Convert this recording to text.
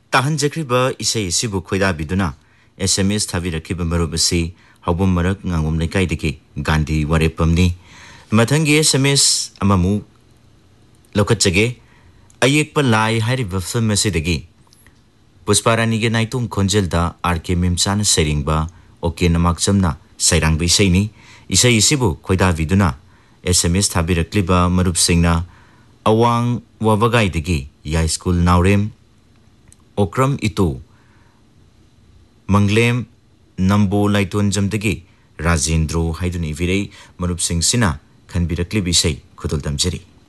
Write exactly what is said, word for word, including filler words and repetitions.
ताहनजख्रिबा इसै सिबु खोइदाबिदुना SMS थाबिरखिबा मरुबसी Haobam मरक nganगum लेकाइदगी Gandhi वारेपमनी मथंगी SMS अममु लोकचगे अयेकपा लाई हारिबा film असिदगी Pushparani के नाइतुम खोंजेलदा R K मिमचाना सैरिंगबा okay नमाकचमना सैरांगबा इसैनी इसै इसिबु खोइदाबिदुना एसएमएस थाबिरक्लिबा मरुबसिंगना अवांग वाबगाइदगी या स्कूल नावरेम ओक्रम इतु मंगलेम नंबो लाइतोनजमदगी राजेंद्रो हाइदुनी विरई मरुबसिंग सिना खनबिरक्लिबिसै खुदुल दमजरी।